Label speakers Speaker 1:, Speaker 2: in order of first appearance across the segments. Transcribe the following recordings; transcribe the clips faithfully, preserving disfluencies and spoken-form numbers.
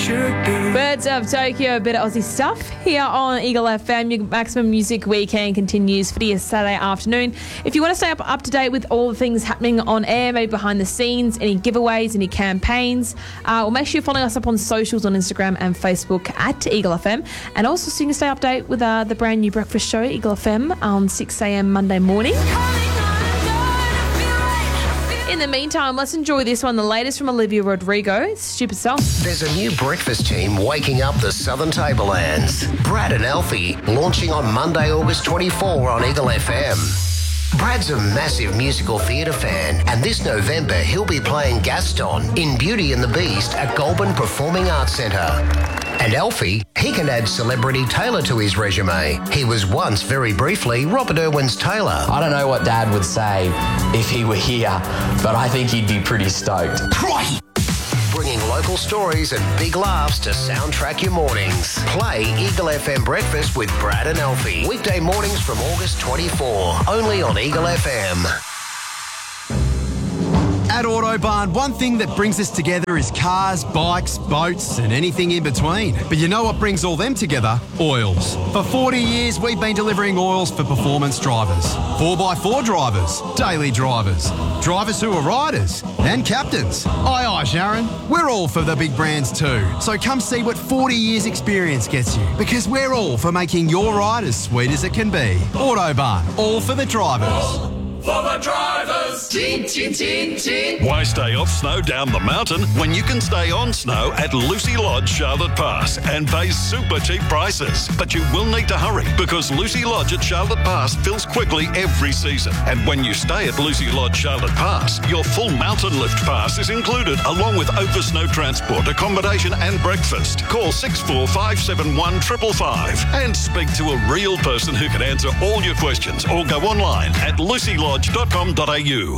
Speaker 1: should do.
Speaker 2: Birds of Tokyo, a bit of Aussie stuff here on Eagle F M. Your Maximum Music Weekend continues for your Saturday afternoon. If you want to stay up, up to date with all the things happening on air, maybe behind the scenes, any giveaways, any campaigns, uh, well, make sure you're following us up on socials on Instagram and Facebook at Eagle F M. And also so you can stay up to date with uh, the brand new breakfast show, Eagle F M, on six a.m. Monday morning. In the meantime, let's enjoy this one, the latest from Olivia Rodrigo, Stupid Song.
Speaker 3: There's a new breakfast team waking up the Southern Tablelands. Brad and Alfie launching on Monday, August twenty-fourth on Eagle F M. Brad's a massive musical theatre fan, and this November he'll be playing Gaston in Beauty and the Beast at Goulburn Performing Arts Centre. And Alfie, he can add celebrity Taylor to his resume. He was once, very briefly, Robert Irwin's Taylor.
Speaker 4: I don't know what Dad would say if he were here, but I think he'd be pretty stoked.
Speaker 3: Right. Bringing local stories and big laughs to soundtrack your mornings. Play Eagle F M Breakfast with Brad and Alfie. Weekday mornings from August twenty-fourth, only on Eagle F M.
Speaker 5: At Autobarn, one thing that brings us together is cars, bikes, boats and anything in between. But you know what brings all them together? Oils. For forty years, we've been delivering oils for performance drivers, four by four drivers, daily drivers, drivers who are riders and captains. Aye, aye, Sharon. We're all for the big brands too. So come see what forty years experience gets you, because we're all for making your ride as sweet as it can be. Autobarn, all for the drivers.
Speaker 1: For the drivers. Tin, tin, tin, tin.
Speaker 6: Why stay off snow down the mountain when you can stay on snow at Lucy Lodge, Charlotte Pass and pay super cheap prices? But you will need to hurry because Lucy Lodge at Charlotte Pass fills quickly every season. And when you stay at Lucy Lodge, Charlotte Pass, your full mountain lift pass is included along with over snow transport, accommodation and breakfast. Call six four five seven one five five five and speak to a real person who can answer all your questions or go online at lucy lodge dot com dot a u.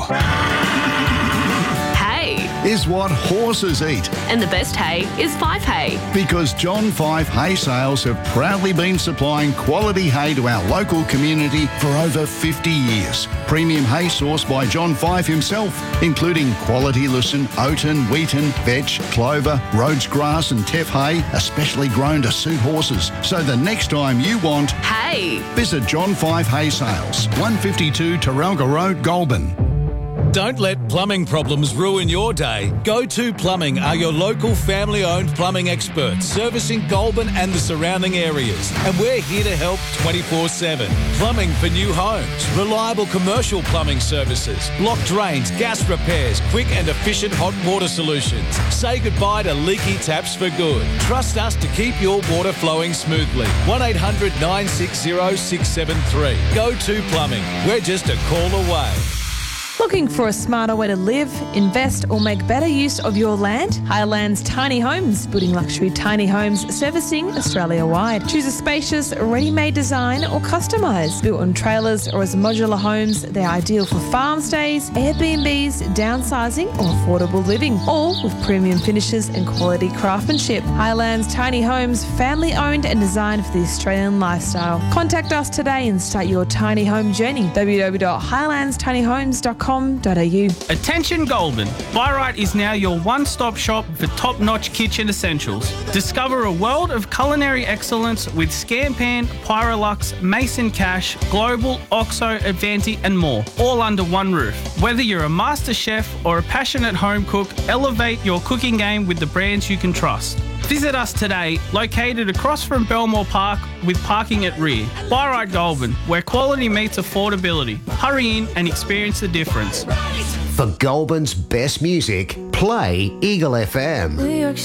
Speaker 7: Hay
Speaker 8: is what horses eat.
Speaker 7: And the best hay is Fife Hay.
Speaker 8: Because John Fife Hay Sales have proudly been supplying quality hay to our local community for over fifty years. Premium hay sourced by John Fife himself, including quality lucerne, oaten, wheaten, vetch, clover, Rhodes grass and teff hay, especially grown to suit horses. So the next time you want
Speaker 7: hay,
Speaker 8: visit John Fife Hay Sales, one fifty-two Taralga Road, Goulburn.
Speaker 9: Don't let plumbing problems ruin your day. Go To Plumbing are your local family-owned plumbing experts, servicing Goulburn and the surrounding areas. And we're here to help twenty-four seven. Plumbing for new homes, reliable commercial plumbing services, block drains, gas repairs, quick and efficient hot water solutions. Say goodbye to leaky taps for good. Trust us to keep your water flowing smoothly. one eight hundred nine six zero six seven three. Go To Plumbing. We're just a call away.
Speaker 2: Looking for a smarter way to live, invest or make better use of your land? Highlands Tiny Homes, building luxury tiny homes, servicing Australia-wide. Choose a spacious, ready-made design or customised. Built on trailers or as modular homes, they're ideal for farm stays, Airbnbs, downsizing or affordable living, all with premium finishes and quality craftsmanship. Highlands Tiny Homes, family-owned and designed for the Australian lifestyle. Contact us today and start your tiny home journey. w w w dot highlands tiny homes dot com.
Speaker 10: Attention Goulburn, Buyrite is now your one-stop shop for top-notch kitchen essentials. Discover a world of culinary excellence with Scampan, Pyrolux, Mason Cash, Global, Oxo, Avanti and more, all under one roof. Whether you're a master chef or a passionate home cook, elevate your cooking game with the brands you can trust. Visit us today, located across from Belmore Park with parking at rear. Buyrite Goulburn, where quality meets affordability. Hurry in and experience the difference.
Speaker 3: For Goulburn's best music, play Eagle F M.